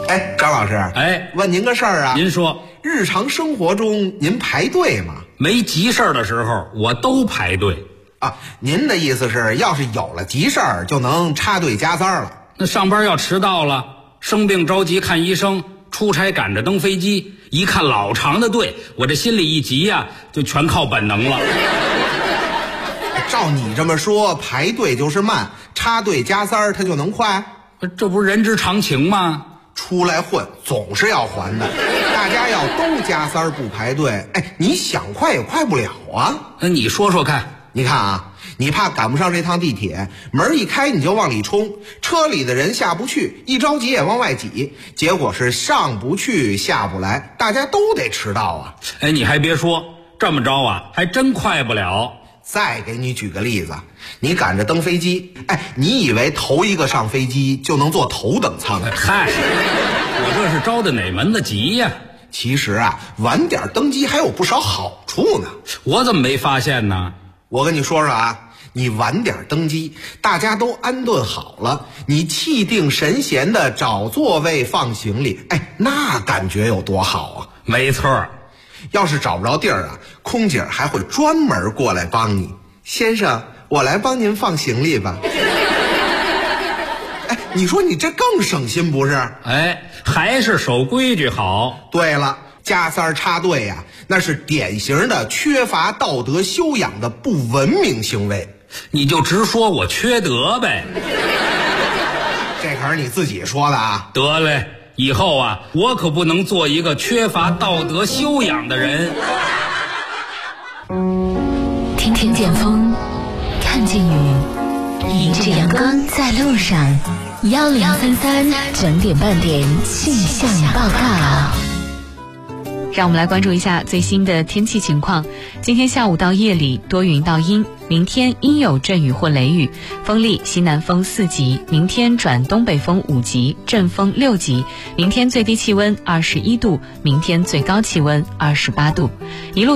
哎，张老师， 哎， 问您个事儿啊。 您说， 日常生活中您排队吗？ 没急事儿的时候，我都排队。 啊，您的意思是，要是有了急事儿，就能插队加塞了？ 那上班要迟到了，生病着急看医生，出差赶着登飞机，一看老长的队，我这心里一急呀，就全靠本能了。 照你这么说，排队就是慢，插队加塞儿它就能快？ 这不是人之常情吗？ 出来混总是要还的，大家要都加塞儿不排队，哎，你想快也快不了啊。 那你说说看。 你看啊，你怕赶不上这趟地铁，门一开你就往里冲，车里的人下不去，一着急也往外挤，结果是上不去下不来，大家都得迟到啊。 哎，你还别说，这么着啊，还真快不了。 再给你举个例子，你赶着登飞机，哎，你以为头一个上飞机就能坐头等舱？ 嗨，我这是着的哪门子急呀？ 其实啊，晚点登机还有不少好处呢。 我怎么没发现呢？ 我跟你说说啊，你晚点登机，大家都安顿好了，你气定神闲的找座位放行李，哎，那感觉有多好啊！ 没错。 要是找不着地儿啊，空姐还会专门过来帮你。先生，我来帮您放行李吧。哎，你说你这更省心不是？ 哎，还是守规矩好。 对了，加塞儿插队呀，那是典型的缺乏道德修养的不文明行为。 你就直说我缺德呗。 这可是你自己说的啊。 得嘞，以后啊，我可不能做一个缺乏道德修养的人。 听听见风，看见雨，迎着阳光在路上。1033整点半点气象报告。 让我们来关注一下最新的天气情况。今天下午到夜里多云到阴，明天阴有阵雨或雷雨，风力西南风4级，明天转东北风5级，阵风6级。明天最低气温21度，明天最高气温28度。一路